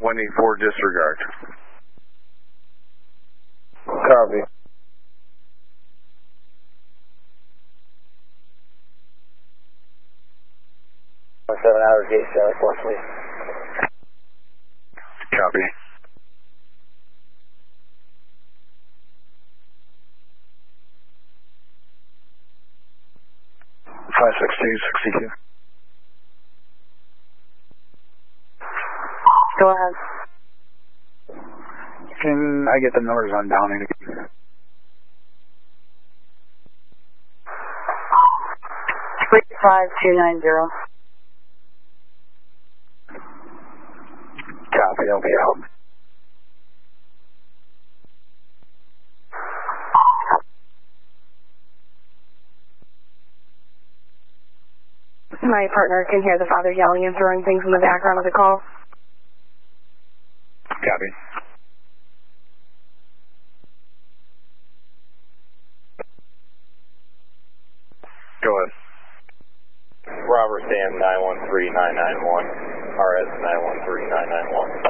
184 disregard. Copy. 7 hours, gate 74, please. Copy. Five 62. Go ahead. Can I get the numbers on Downing again? 35290. Copy, that'll be out. My partner can hear the father yelling and throwing things in the background of the call. Copy. Go ahead. Robert Sam 913991, RS 913991.